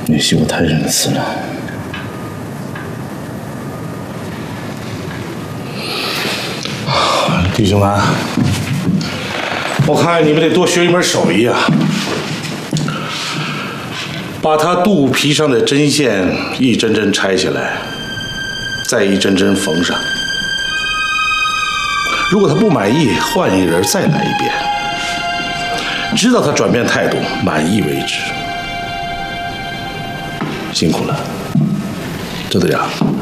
你媳妇太仁慈了。弟兄们，我看你们得多学一门手艺啊！把他肚皮上的针线一针针拆下来，再一针针缝上。如果他不满意，换一人再来一遍，直到他转变态度，满意为止。辛苦了，周队长。